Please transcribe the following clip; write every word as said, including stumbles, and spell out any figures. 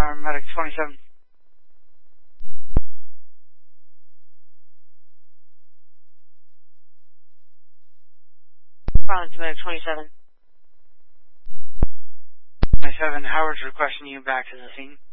Paramedic twenty-seven. Paramedic twenty-seven. twenty-seven, Howard's requesting you back to the scene.